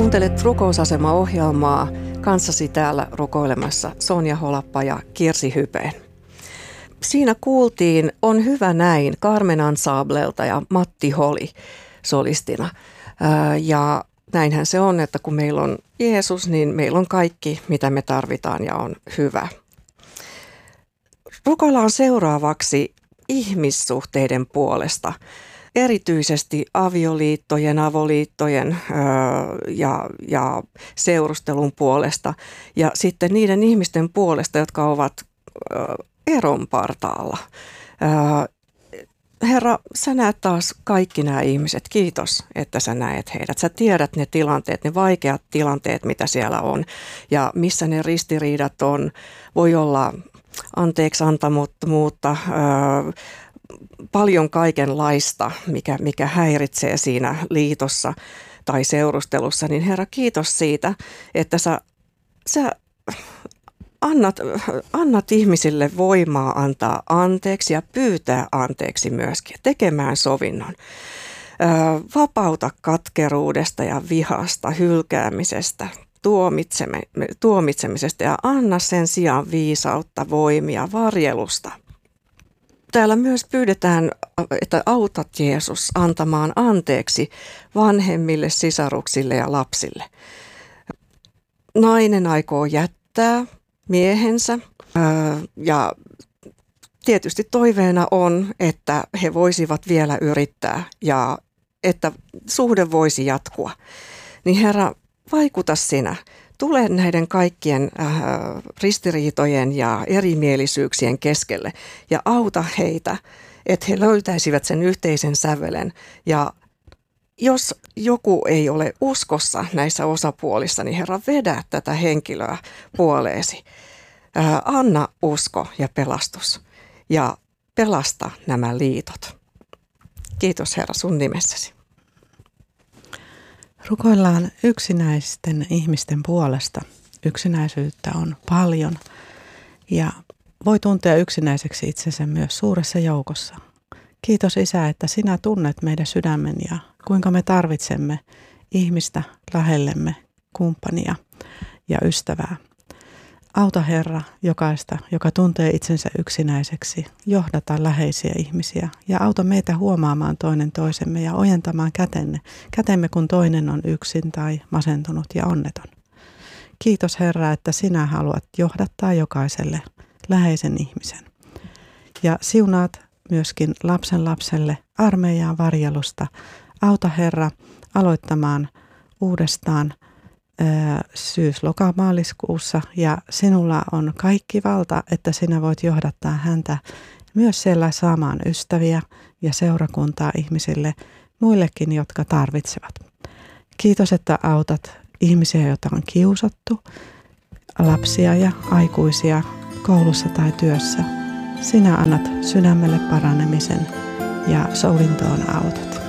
Kuuntelet Rukousasema-ohjelmaa. Kanssasi täällä rukoilemassa Sonja Holappa ja Kirsi Hypeen. Siinä kuultiin On hyvä näin Carmen Ensemblelta ja Matti Holi solistina. Ja näinhän se on, että kun meillä on Jeesus, niin meillä on kaikki, mitä me tarvitaan ja on hyvä. Rukoillaan seuraavaksi ihmissuhteiden puolesta. Erityisesti avioliittojen, avoliittojen ja seurustelun puolesta ja sitten niiden ihmisten puolesta, jotka ovat eron partaalla. Herra, sä näet taas kaikki nämä ihmiset. Kiitos, että sä näet heidät. Sä tiedät ne tilanteet, ne vaikeat tilanteet, mitä siellä on ja missä ne ristiriidat on. Voi olla anteeksi antamattomuutta, paljon kaikenlaista, mikä häiritsee siinä liitossa tai seurustelussa, niin Herra, kiitos siitä, että sä annat ihmisille voimaa antaa anteeksi ja pyytää anteeksi myöskin, tekemään sovinnon. Vapauta katkeruudesta ja vihasta, hylkäämisestä, tuomitsemisesta ja anna sen sijaan viisautta, voimia, varjelusta. Täällä myös pyydetään, että autat Jeesus antamaan anteeksi vanhemmille, sisaruksille ja lapsille. Nainen aikoo jättää miehensä ja tietysti toiveena on, että he voisivat vielä yrittää ja että suhde voisi jatkua. Niin Herra, vaikuta sinä. Tule näiden kaikkien ristiriitojen ja erimielisyyksien keskelle ja auta heitä, että he löytäisivät sen yhteisen sävelen. Ja jos joku ei ole uskossa näissä osapuolissa, niin Herra, vedä tätä henkilöä puoleesi. Anna usko ja pelastus ja pelasta nämä liitot. Kiitos Herra sun nimessäsi. Rukoillaan yksinäisten ihmisten puolesta. Yksinäisyyttä on paljon ja voi tuntea yksinäiseksi itsensä myös suuressa joukossa. Kiitos Isä, että sinä tunnet meidän sydämen ja kuinka me tarvitsemme ihmistä lähellemme, kumppania ja ystävää. Auta Herra jokaista, joka tuntee itsensä yksinäiseksi, johdata läheisiä ihmisiä ja auta meitä huomaamaan toinen toisemme ja ojentamaan kätemme, kun toinen on yksin tai masentunut ja onneton. Kiitos Herra, että sinä haluat johdattaa jokaiselle läheisen ihmisen. Ja siunaat myöskin lapselle armeijaan varjelusta. Auta Herra aloittamaan uudestaan syys-loka-maaliskuussa ja sinulla on kaikki valta, että sinä voit johdattaa häntä myös siellä saamaan ystäviä ja seurakuntaa ihmisille, muillekin, jotka tarvitsevat. Kiitos, että autat ihmisiä, joita on kiusattu, lapsia ja aikuisia koulussa tai työssä. Sinä annat sydämelle paranemisen ja sovintoon autat.